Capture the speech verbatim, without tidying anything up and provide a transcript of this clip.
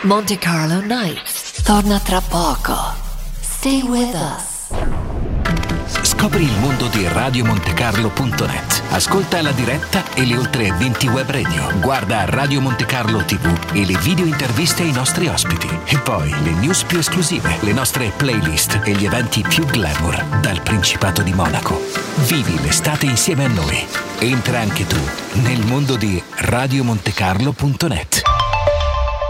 Monte Carlo Nights torna tra poco. Stay with us. Scopri il mondo di radio monte carlo punto net. Ascolta la diretta e le oltre venti web radio. Guarda Radio Monte Carlo tivù e le video interviste ai nostri ospiti. E poi le news più esclusive, le nostre playlist e gli eventi più glamour dal Principato di Monaco. Vivi l'estate insieme a noi. Entra anche tu nel mondo di radio monte carlo punto net.